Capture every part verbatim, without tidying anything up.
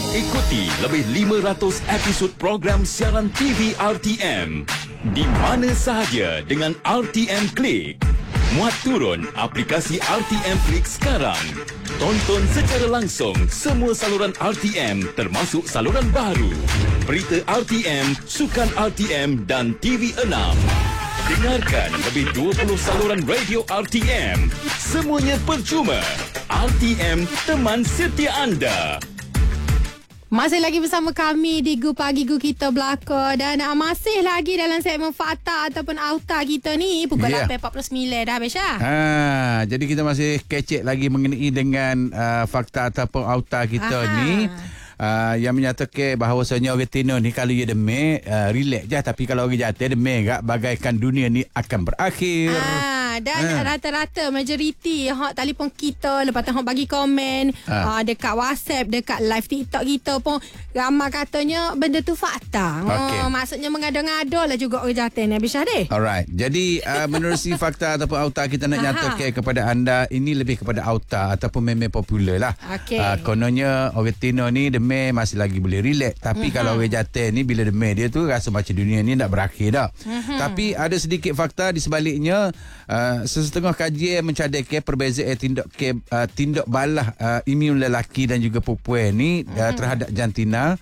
Ikuti lebih lima ratus episod program siaran T V R T M di mana sahaja dengan R T M Click. Muat turun aplikasi R T M Click sekarang. Tonton secara langsung semua saluran R T M termasuk saluran baru, berita R T M, sukan R T M dan T V enam. Dengarkan lebih dua puluh saluran radio R T M. Semuanya percuma. R T M, teman setia anda. Masih lagi bersama kami di Gu Pagi Gu Kita Belaka. Dan uh, masih lagi dalam segmen Fakta ataupun Auta kita ni. Pukul yeah. lapan empat puluh sembilan dah Besha. Ha, jadi kita masih kecek lagi mengenai dengan uh, fakta ataupun Auta kita Aha. ni. Uh, yang menyatakan bahawasanya orang Tino ni kalau dia demik, uh, relax je. Tapi kalau orang jatuh demik gak bagaikan dunia ni akan berakhir. Ah, dan ha. rata-rata majoriti hak telefon kita lepas tu hak bagi komen ha. uh, dekat WhatsApp, dekat live TikTok kita pun ramai katanya benda tu fakta. Okay. Oh, maksudnya mengada-ngada lah juga orang jatuh ni Abisha deh. Alright. Jadi uh, menerusi fakta ataupun Auta kita nak nyatakan kepada anda, ini lebih kepada Auta ataupun meme popular lah. Okay. Uh, kononnya orang Tino ni demik masih lagi boleh relax. Tapi uh-huh. kalau orang jatuh ni bila demik dia tu rasa macam dunia ni nak berakhir dah. Uh-huh. Tapi ada sedikit fakta di sebaliknya. Uh, sesetengah kajian mencadangkan perbezaan tindak ke, uh, tindak balah uh, imun lelaki dan juga perempuan ni uh-huh. uh, terhadap jantina,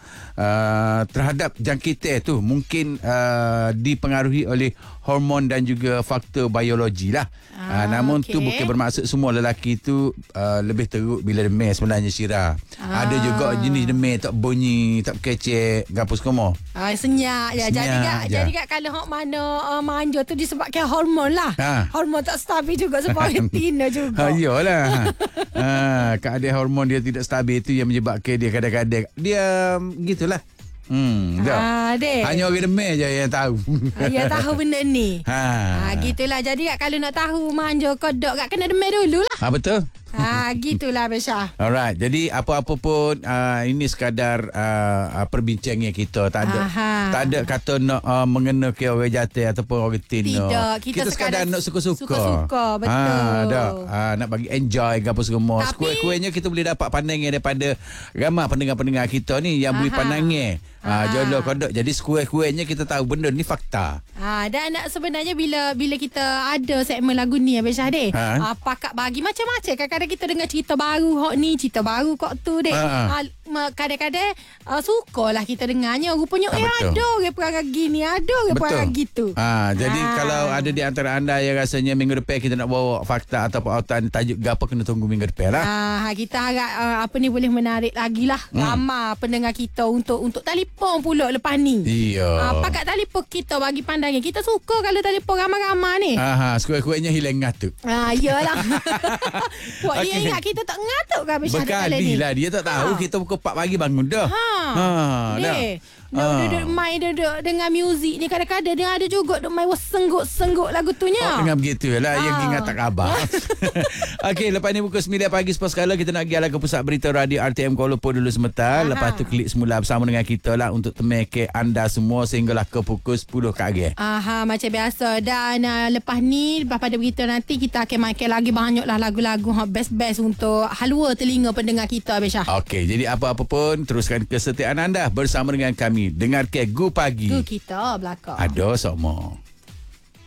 uh, terhadap jangkitan tu mungkin uh, dipengaruhi oleh hormon dan juga faktor biologi lah. Ah, uh, namun okay. tu bukan bermaksud semua lelaki tu uh, lebih teruk bila demam sebenarnya Syira. Ah. Ada juga jenis demam tak bunyi, tak kecek, gapus komo. Ah, senyap je. Jadi kak, jadi kak kalau hok mana uh, manja tu disebabkan hormon lah. Ha. Hormon tak stabil juga sebab retina juga. Ha, iyalah. ha, keadaan hormon dia tidak stabil itu yang menyebabkan dia kadang-kadang dia gitulah. Hmm, ah, deh. Hanya orang demam je yang tahu. Yang tahu benda ni. Ha. Ah, gitulah. Jadi kak kalau nak tahu manja kodok kak kena demam dulu lah. Ha, betul. Ah, gitulah Besha. Alright. Jadi apa-apa pun uh, ini sekadar uh, perbincangan kita. Tak ada Aha. tak ada kata nak uh, mengena ke orang jatuh ataupun orang tino. Tidak. Kita, kita sekadar, sekadar nak suka-suka. Suka-suka. Betul. Ha, dah. Uh, nak bagi enjoy ke apa semua. Tapi Sekurang-kurangnya kita boleh dapat pandangan daripada ramai pendengar-pendengar kita ni yang Aha. boleh pandangan. Ha, jodoh kodok. Jadi sekurang-kurangnya kita tahu benda ni fakta. Ha, dan sebenarnya bila bila kita ada segmen lagu ni Abang Syahdir, ha? uh, pakak bagi macam-macam. Kadang-kadang kita dengar cerita baru hok ni, cerita baru kok tu dek. Ha. Uh, kadang-kadang uh, sukalah kita dengarnya. Rupanya ha, eh ada orang perangai gini, ada orang perangai gitu. Ha, jadi ha. kalau ada di antara anda yang rasanya minggu depan kita nak bawa fakta ataupun autan tajuk gapo, kena tunggu minggu depan lah. Ha, kita harap uh, apa ni boleh menarik lagi lah hmm. ramai pendengar kita untuk untuk telefon pula lepas ni. Iya. Uh, pakat telefon kita bagi pandangan. Kita suka kalau telefon ramai-ramai ni. Aha, sekurang-kurangnya hilang ngatuk. Ah, iyalah. Buat okay. dia ingat kita tak ngatuk ke habis Syahrir Berkali lah dia tak tahu ha. kita pukul empat pagi bangun dah. Ha. ha dah. Nak ha. duduk main duduk dengan muzik ni kadang-kadang dia ada juga duk main senggut-senggut lagu tu nya. Oh, dengan begitu lah ha. yang ingat tak khabar. Okey, lepas ni pukul sembilan pagi sepuluh sekala kita nak pergi ke pusat berita radio R T M Kuala Lumpur dulu sebentar. Ha. Lepas tu klik semula bersama dengan kita lah untuk temeke anda semua sehinggalah ke pukul sepuluh pagi. Aha, macam biasa. Dan uh, lepas ni lepas pada berita nanti kita akan mainkan lagi banyaklah lagu-lagu ha, best-best untuk halua telinga pendengar kita Abisha. Okey, jadi apa-apa pun teruskan kesetiaan anda bersama dengan kami. Dengar ke Gu Pagi. Gu Kita Belaka. Ada semua.